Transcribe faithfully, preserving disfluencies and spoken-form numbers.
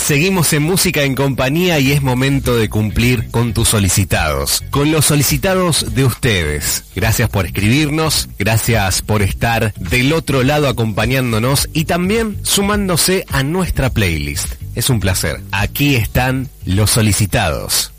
Seguimos en Música en Compañía y es momento de cumplir con tus solicitados, con los solicitados de ustedes. Gracias por escribirnos, gracias por estar del otro lado acompañándonos y también sumándose a nuestra playlist. Es un placer. Aquí están los solicitados.